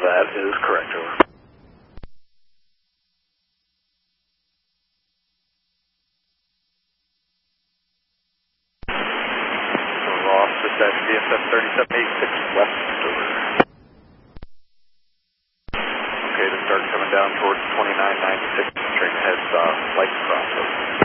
That is correct, over. Ross, dispatch DSF 3786 west, over. Okay, to start coming down towards 2996, train heads light cross, over.